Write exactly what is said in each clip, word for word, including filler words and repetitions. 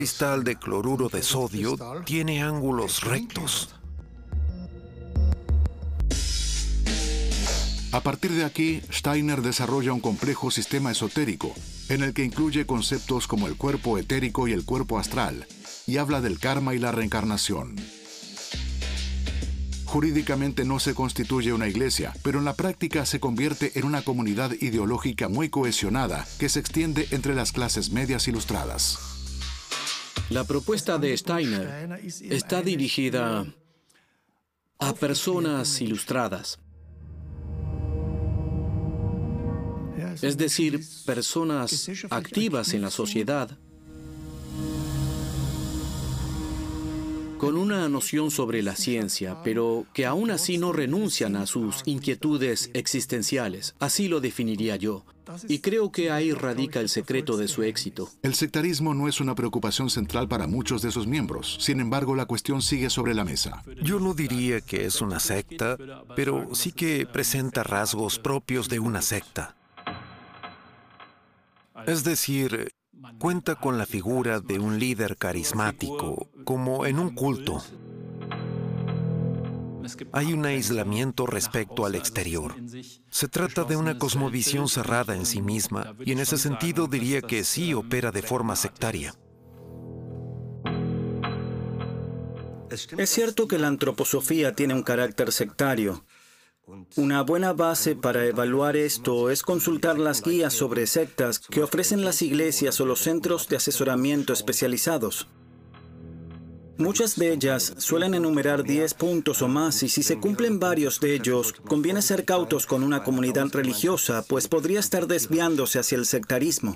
cristal de cloruro de sodio tiene ángulos rectos. A partir de aquí, Steiner desarrolla un complejo sistema esotérico, en el que incluye conceptos como el cuerpo etérico y el cuerpo astral, y habla del karma y la reencarnación. Jurídicamente no se constituye una iglesia, pero en la práctica se convierte en una comunidad ideológica muy cohesionada que se extiende entre las clases medias ilustradas. La propuesta de Steiner está dirigida a personas ilustradas. Es decir, personas activas en la sociedad, con una noción sobre la ciencia, pero que aún así no renuncian a sus inquietudes existenciales. Así lo definiría yo. Y creo que ahí radica el secreto de su éxito. El sectarismo no es una preocupación central para muchos de sus miembros. Sin embargo, la cuestión sigue sobre la mesa. Yo no diría que es una secta, pero sí que presenta rasgos propios de una secta. Es decir, cuenta con la figura de un líder carismático, como en un culto. Hay un aislamiento respecto al exterior. Se trata de una cosmovisión cerrada en sí misma, y en ese sentido diría que sí opera de forma sectaria. Es cierto que la antroposofía tiene un carácter sectario. Una buena base para evaluar esto es consultar las guías sobre sectas que ofrecen las iglesias o los centros de asesoramiento especializados. Muchas de ellas suelen enumerar diez puntos o más, y si se cumplen varios de ellos, conviene ser cautos con una comunidad religiosa, pues podría estar desviándose hacia el sectarismo.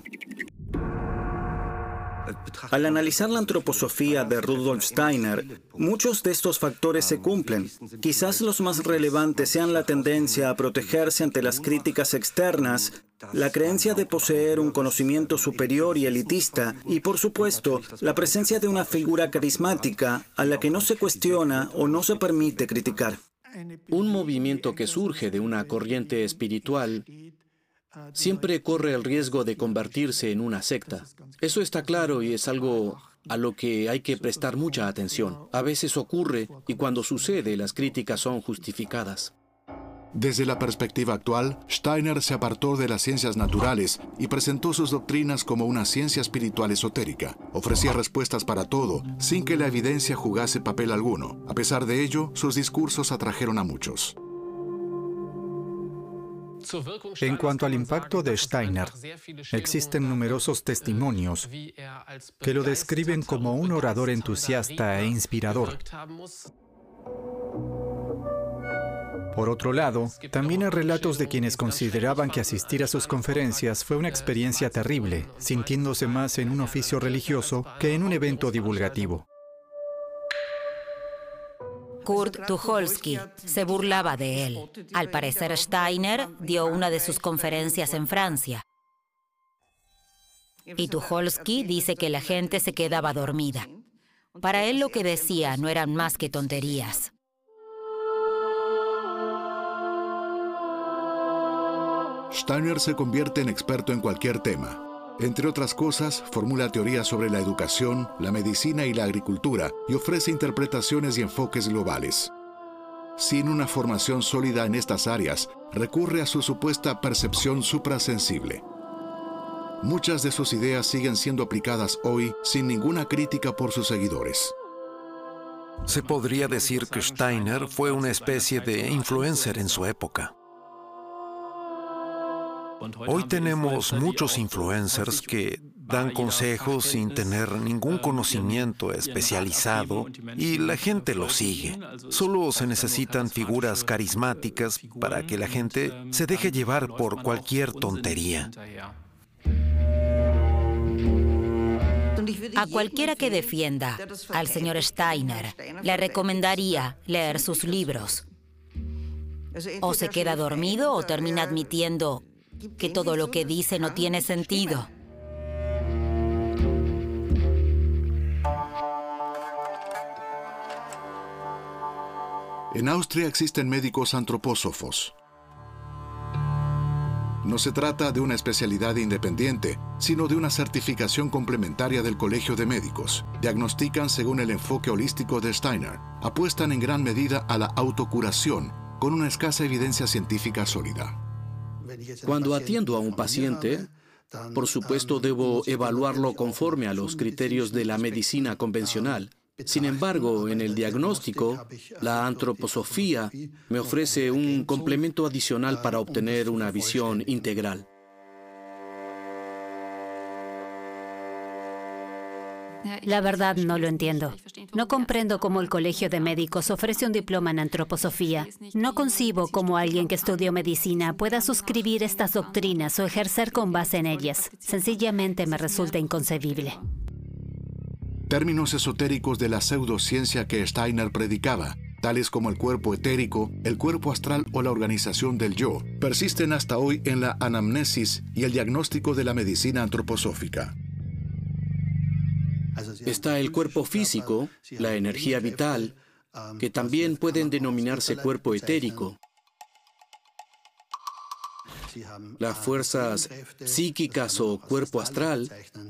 Al analizar la antroposofía de Rudolf Steiner, muchos de estos factores se cumplen. Quizás los más relevantes sean la tendencia a protegerse ante las críticas externas, la creencia de poseer un conocimiento superior y elitista, y por supuesto, la presencia de una figura carismática a la que no se cuestiona o no se permite criticar. Un movimiento que surge de una corriente espiritual siempre corre el riesgo de convertirse en una secta. Eso está claro y es algo a lo que hay que prestar mucha atención. A veces ocurre y cuando sucede las críticas son justificadas. Desde la perspectiva actual, Steiner se apartó de las ciencias naturales y presentó sus doctrinas como una ciencia espiritual esotérica. Ofrecía respuestas para todo, sin que la evidencia jugase papel alguno. A pesar de ello, sus discursos atrajeron a muchos. En cuanto al impacto de Steiner, existen numerosos testimonios que lo describen como un orador entusiasta e inspirador. Por otro lado, también hay relatos de quienes consideraban que asistir a sus conferencias fue una experiencia terrible, sintiéndose más en un oficio religioso que en un evento divulgativo. Kurt Tucholsky se burlaba de él. Al parecer, Steiner dio una de sus conferencias en Francia. Y Tucholsky dice que la gente se quedaba dormida. Para él lo que decía no eran más que tonterías. Steiner se convierte en experto en cualquier tema. Entre otras cosas, formula teorías sobre la educación, la medicina y la agricultura, y ofrece interpretaciones y enfoques globales. Sin una formación sólida en estas áreas, recurre a su supuesta percepción suprasensible. Muchas de sus ideas siguen siendo aplicadas hoy sin ninguna crítica por sus seguidores. Se podría decir que Steiner fue una especie de influencer en su época. Hoy tenemos muchos influencers que dan consejos sin tener ningún conocimiento especializado y la gente los sigue. Solo se necesitan figuras carismáticas para que la gente se deje llevar por cualquier tontería. A cualquiera que defienda al señor Steiner, le recomendaría leer sus libros. O se queda dormido o termina admitiendo que todo lo que dice no tiene sentido. En Austria existen médicos antropósofos. No se trata de una especialidad independiente, sino de una certificación complementaria del Colegio de Médicos. Diagnostican según el enfoque holístico de Steiner. Apuestan en gran medida a la autocuración, con una escasa evidencia científica sólida. Cuando atiendo a un paciente, por supuesto debo evaluarlo conforme a los criterios de la medicina convencional. Sin embargo, en el diagnóstico, la antroposofía me ofrece un complemento adicional para obtener una visión integral. La verdad no lo entiendo. No comprendo cómo el Colegio de Médicos ofrece un diploma en antroposofía. No concibo cómo alguien que estudió medicina pueda suscribir estas doctrinas o ejercer con base en ellas. Sencillamente me resulta inconcebible. Términos esotéricos de la pseudociencia que Steiner predicaba, tales como el cuerpo etérico, el cuerpo astral o la organización del yo, persisten hasta hoy en la anamnesis y el diagnóstico de la medicina antroposófica. Está el cuerpo físico, la energía vital, que también pueden denominarse cuerpo etérico. Las fuerzas psíquicas o cuerpo astral,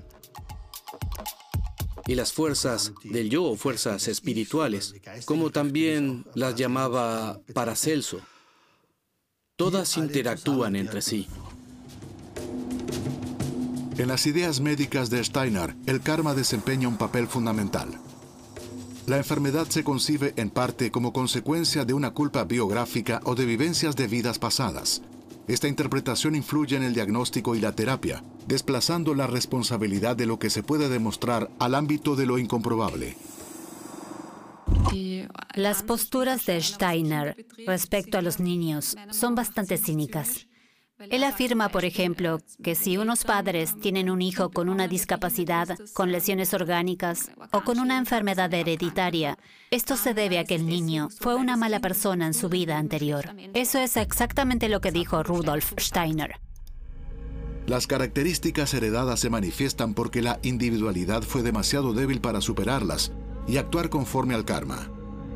y las fuerzas del yo o fuerzas espirituales, como también las llamaba Paracelso. Todas interactúan entre sí. En las ideas médicas de Steiner, el karma desempeña un papel fundamental. La enfermedad se concibe en parte como consecuencia de una culpa biográfica o de vivencias de vidas pasadas. Esta interpretación influye en el diagnóstico y la terapia, desplazando la responsabilidad de lo que se puede demostrar al ámbito de lo incomprobable. Las posturas de Steiner respecto a los niños son bastante cínicas. Él afirma, por ejemplo, que si unos padres tienen un hijo con una discapacidad, con lesiones orgánicas o con una enfermedad hereditaria, esto se debe a que el niño fue una mala persona en su vida anterior. Eso es exactamente lo que dijo Rudolf Steiner. Las características heredadas se manifiestan porque la individualidad fue demasiado débil para superarlas y actuar conforme al karma.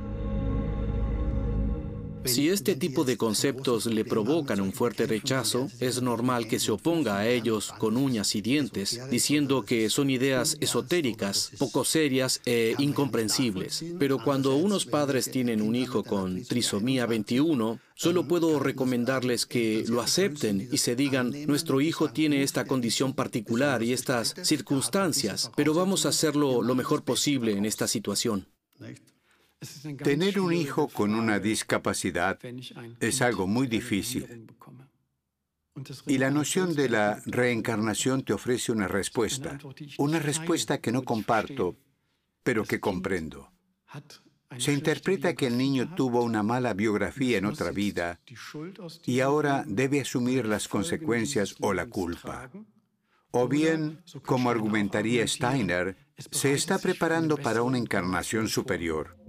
Si este tipo de conceptos le provocan un fuerte rechazo, es normal que se oponga a ellos con uñas y dientes, diciendo que son ideas esotéricas, poco serias e incomprensibles. Pero cuando unos padres tienen un hijo con trisomía veintiuno, solo puedo recomendarles que lo acepten y se digan, nuestro hijo tiene esta condición particular y estas circunstancias, pero vamos a hacerlo lo mejor posible en esta situación. Tener un hijo con una discapacidad es algo muy difícil. Y la noción de la reencarnación te ofrece una respuesta. Una respuesta que no comparto, pero que comprendo. Se interpreta que el niño tuvo una mala biografía en otra vida y ahora debe asumir las consecuencias o la culpa. O bien, como argumentaría Steiner, se está preparando para una encarnación superior.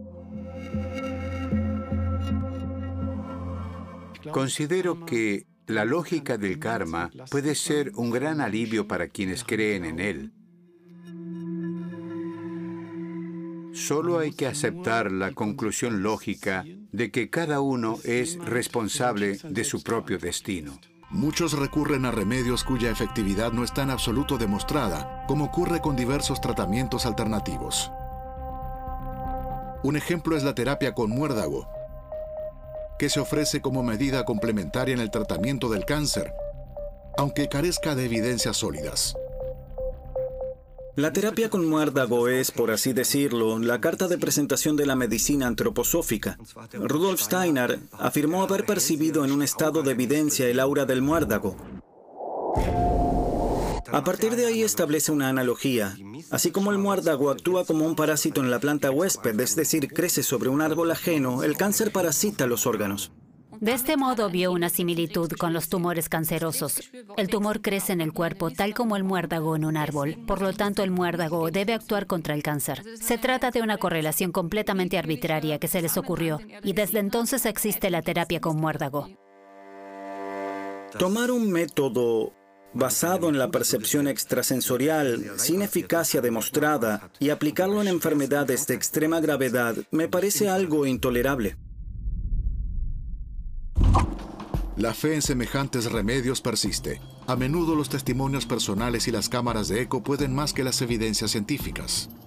Considero que la lógica del karma puede ser un gran alivio para quienes creen en él. Solo hay que aceptar la conclusión lógica de que cada uno es responsable de su propio destino. Muchos recurren a remedios cuya efectividad no está en absoluto demostrada, como ocurre con diversos tratamientos alternativos. Un ejemplo es la terapia con muérdago, que se ofrece como medida complementaria en el tratamiento del cáncer, aunque carezca de evidencias sólidas. La terapia con muérdago es, por así decirlo, la carta de presentación de la medicina antroposófica. Rudolf Steiner afirmó haber percibido en un estado de evidencia el aura del muérdago. A partir de ahí establece una analogía. Así como el muérdago actúa como un parásito en la planta huésped, es decir, crece sobre un árbol ajeno, el cáncer parasita los órganos. De este modo vio una similitud con los tumores cancerosos. El tumor crece en el cuerpo tal como el muérdago en un árbol. Por lo tanto, el muérdago debe actuar contra el cáncer. Se trata de una correlación completamente arbitraria que se les ocurrió, y desde entonces existe la terapia con muérdago. Tomar un método basado en la percepción extrasensorial, sin eficacia demostrada, y aplicarlo en enfermedades de extrema gravedad, me parece algo intolerable. La fe en semejantes remedios persiste. A menudo los testimonios personales y las cámaras de eco pueden más que las evidencias científicas.